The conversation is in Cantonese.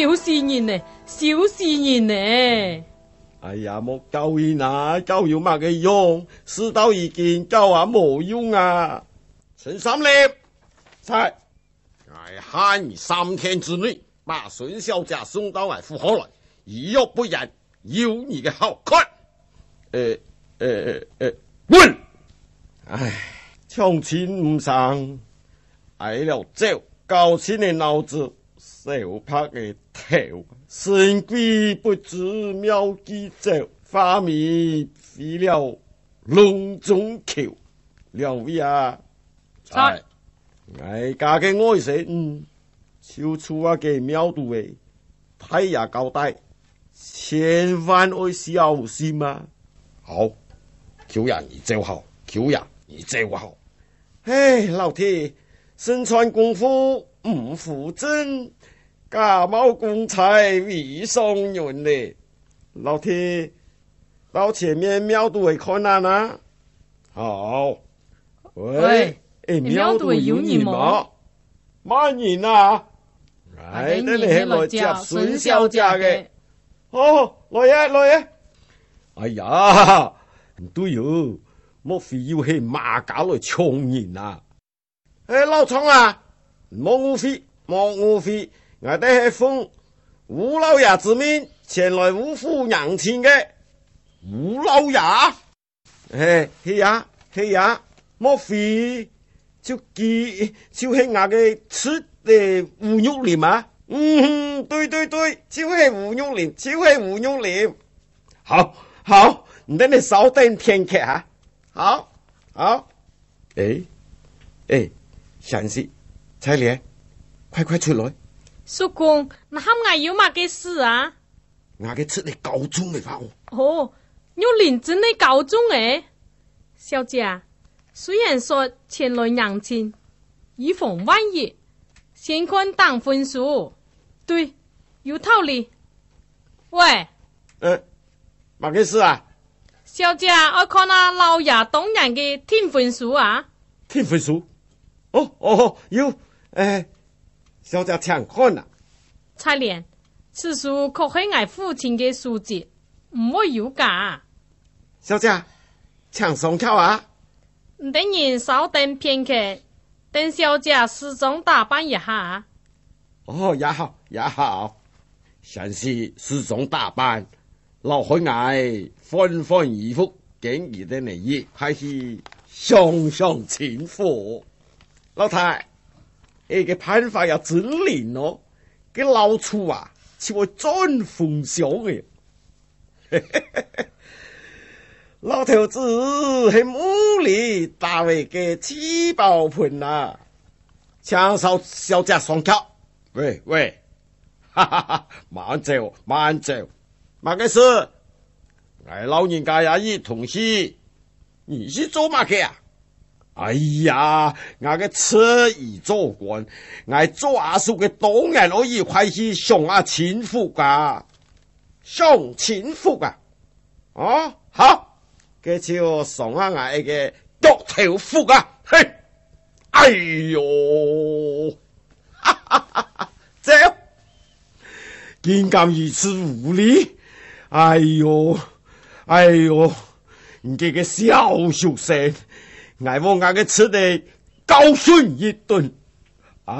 小事人呢，小事人呢。 哎呀，莫教伊啊，教有乜嘅用？事到已經教啊冇用啊！陳三烈，在，我限你3天之內把孫小姐送到我府後來，如若不然，要你嘅好看。滚！唉，搶錢唔上，挨了走，搞錢嘅腦子，小拍嘅頭，神鬼不知妙計走，花米飛了籠中橋。兩位啊， 在， 我家嘅愛神，超出我嘅妙度嘅，太也交代，千萬要小心啊！好，求人你走好，求人你走好。唉，老鐵，身穿功夫唔負真，假冒公差未上人咧。老鐵，到前面廟都會看下啦。好，喂，廟都有人嗎？乜人啊？係得你係來接孫小姐嘅。哦，來啊，來啊！哎呀，唔對哦，莫非要係馬家來搶人啊？老聰啊，莫誤會，莫誤會，我哋係奉吳老爺之命前來吳府娘親嘅。吳老爺，係呀，莫非就係我嘅出嘅吳玉蓮啊？對，就係吳玉蓮，就係吳玉蓮。好，你等你稍等片刻啊！好，祥子，彩蓮，快出來！ 叔公，那喊我有乜嘅事啊？ 我嘅出嚟告狀嚟話我。 哦，玉蓮真係告狀誒！小姐，雖然說前來娘親，以防萬一，先看當分數。對，有道理。喂， 乜嘅事啊？ 小姐，我看那老爺當然嘅聽分數啊。 聽分數？哦，有，小姐請看啦。 彩蓮，此書確係我父親嘅書籍，唔會有假。 小姐，請上橋啊！ 等人稍等片刻，等小姐梳妝打扮一下。 哦，也好，先是梳妝打扮，留開我歡歡衣服，經意的你亦開始上前貨。老太，呢個辦法又真靈咯，個老處啊，似會真風想嘅。老頭子係屋裏大衛嘅七寶盆啊，請小姐上橋。喂，慢走，乜嘅事？我老人家也一同事，你是做乜嘅啊？哎呀，我嘅車已做官，我做阿叔嘅當然可以快去上下錢福噶，上錢福啊！哦，好，嘅就上下我嘅腳頭福啊！嘿，哎喲，走，竟敢如此無禮！哎喲，你這個小畜生！我往我嘅吃的教訓一頓。